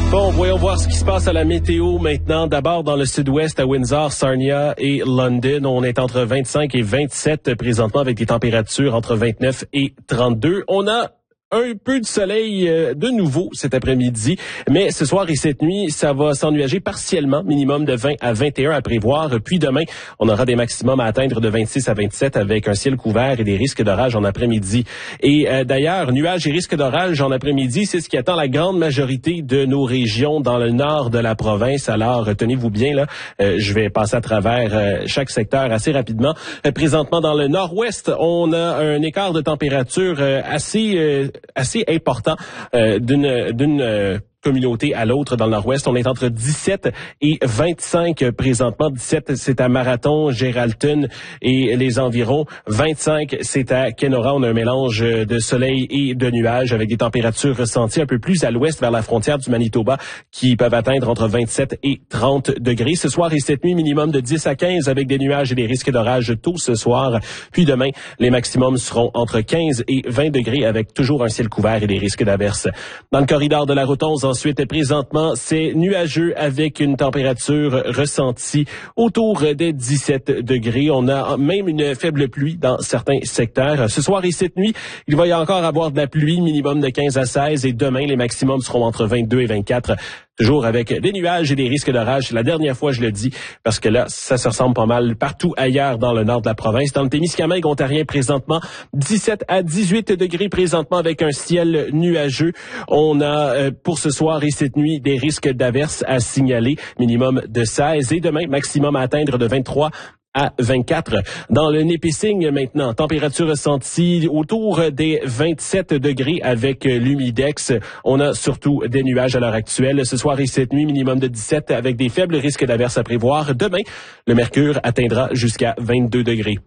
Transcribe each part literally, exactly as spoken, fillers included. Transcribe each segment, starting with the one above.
Bon, voyons voir ce qui se passe à la météo maintenant. D'abord, dans le sud-ouest, à Windsor, Sarnia et London, on est entre vingt-cinq et vingt-sept présentement avec des températures entre vingt-neuf et trente-deux. On a un peu de soleil euh, de nouveau cet après-midi, mais ce soir et cette nuit, ça va s'ennuager partiellement, minimum de vingt à vingt et un à prévoir. Puis demain, on aura des maximums à atteindre de vingt-six à vingt-sept avec un ciel couvert et des risques d'orage en après-midi. Et euh, d'ailleurs, nuages et risques d'orage en après-midi, c'est ce qui attend la grande majorité de nos régions dans le nord de la province. Alors, tenez-vous bien, là, euh, je vais passer à travers euh, chaque secteur assez rapidement. Euh, présentement, dans le nord-ouest, on a un écart de température euh, assez... Euh, assez important euh, d'une d'une euh, communauté à l'autre dans le nord-ouest. On est entre dix-sept et vingt-cinq présentement. dix-sept, c'est à Marathon, Geraldton et les environs. vingt-cinq, c'est à Kenora. On a un mélange de soleil et de nuages avec des températures ressenties un peu plus à l'ouest vers la frontière du Manitoba qui peuvent atteindre entre vingt-sept et trente degrés. Ce soir et cette nuit, minimum de dix à quinze avec des nuages et des risques d'orage tôt ce soir. Puis demain, les maximums seront entre quinze et vingt degrés avec toujours un ciel couvert et des risques d'averses. Dans le corridor de la route onze, ensuite, présentement, c'est nuageux avec une température ressentie autour des dix-sept degrés. On a même une faible pluie dans certains secteurs. Ce soir et cette nuit, il va y encore avoir de la pluie, minimum de quinze à seize, et demain, les maximums seront entre vingt-deux et vingt-quatre. Toujours avec des nuages et des risques d'orage. La dernière fois, je le dis, parce que là, ça se ressemble pas mal partout ailleurs dans le nord de la province. Dans le Témiscamingue ontarien, présentement, dix-sept à dix-huit degrés présentement avec un ciel nuageux. On a, euh, pour ce soir et cette nuit, des risques d'averses à signaler. Minimum de seize et demain, maximum à atteindre de vingt-trois à vingt-quatre. Dans le Nipissing maintenant, température ressentie autour des vingt-sept degrés avec l'humidex. On a surtout des nuages à l'heure actuelle. Ce soir et cette nuit, minimum de dix-sept avec des faibles risques d'averses à prévoir. Demain, le mercure atteindra jusqu'à vingt-deux degrés.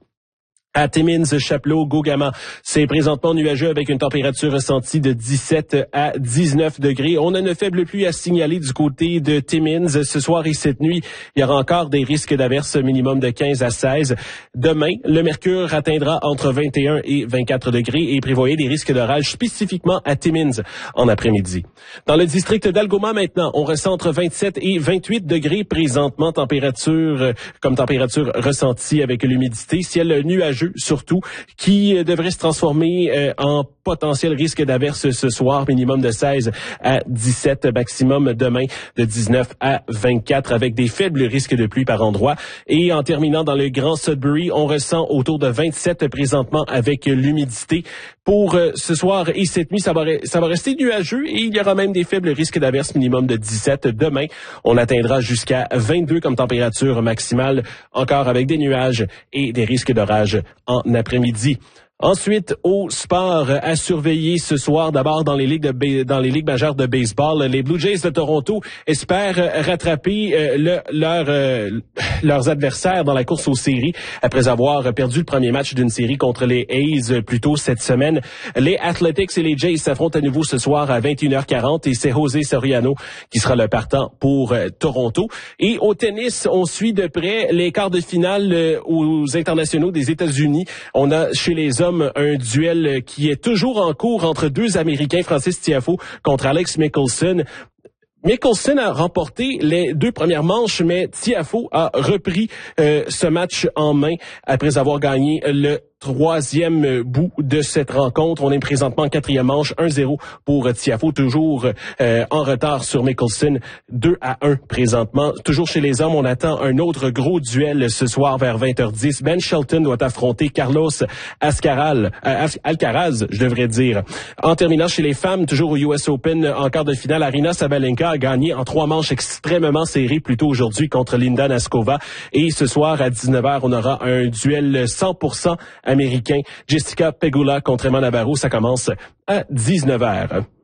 À Timmins, Chapleau, Gogama, c'est présentement nuageux avec une température ressentie de dix-sept à dix-neuf degrés. On a une faible pluie à signaler du côté de Timmins. Ce soir et cette nuit, il y aura encore des risques d'averses minimum de quinze à seize. Demain, le mercure atteindra entre vingt et un et vingt-quatre degrés et prévoyez des risques d'orage spécifiquement à Timmins en après-midi. Dans le district d'Algoma maintenant, on ressent entre vingt-sept et vingt-huit degrés présentement, température comme température ressentie avec l'humidité, ciel nuageux surtout, qui euh, devrait se transformer euh, en potentiel risque d'averse ce soir, minimum de seize à dix-sept, maximum demain de dix-neuf à vingt-quatre, avec des faibles risques de pluie par endroit. Et en terminant dans le Grand Sudbury, on ressent autour de vingt-sept présentement avec l'humidité. Pour euh, ce soir et cette nuit, ça va, ça va rester nuageux et il y aura même des faibles risques d'averse, minimum de dix-sept. Demain, on atteindra jusqu'à vingt-deux comme température maximale, encore avec des nuages et des risques d'orage en après-midi. Ensuite, au sport à surveiller ce soir, d'abord dans les ligues de ba- dans les ligues majeures de baseball, les Blue Jays de Toronto espèrent rattraper euh, le, leur, euh, leurs adversaires dans la course aux séries après avoir perdu le premier match d'une série contre les A's plus tôt cette semaine. Les Athletics et les Jays s'affrontent à nouveau ce soir à vingt et une heures quarante et c'est José Soriano qui sera le partant pour euh, Toronto. Et au tennis, on suit de près les quarts de finale euh, aux internationaux des États-Unis. On a chez les hommes un duel qui est toujours en cours entre deux Américains, Francis Tiafoe contre Alex Michelson. Michelson a remporté les deux premières manches, mais Tiafoe a repris euh, ce match en main après avoir gagné le troisième bout de cette rencontre. On est présentement en quatrième manche, un zéro pour Tiafoe, toujours euh, en retard sur Michelson, deux à un présentement. Toujours chez les hommes, on attend un autre gros duel ce soir vers vingt heures dix. Ben Shelton doit affronter Carlos Ascaral, euh, Alcaraz, je devrais dire. En terminant chez les femmes, toujours au U S Open, en quart de finale, Aryna Sabalenka a gagné en trois manches extrêmement serrées plus tôt aujourd'hui contre Linda Naskova. Et ce soir, à dix-neuf heures, on aura un duel cent pour cent américain. Jessica Pegula contre Emma Navarro, ça commence à dix-neuf heures.